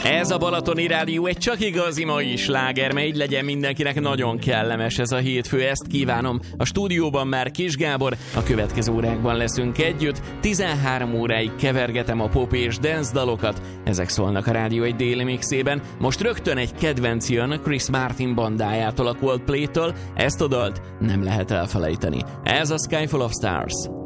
Ez a Balatoni Rádió egy csak igazi mai sláger, mert így legyen mindenkinek nagyon kellemes ez a hétfő, ezt kívánom. A stúdióban már Kis Gábor, a következő órákban leszünk együtt, 13 óráig kevergetem a pop és dance dalokat, ezek szólnak a Rádió egy déli mixében. Most rögtön egy kedvenc jön Chris Martin bandájától, a Coldplay-től, ezt a dalt nem lehet elfelejteni. Ez a Sky Full of Stars.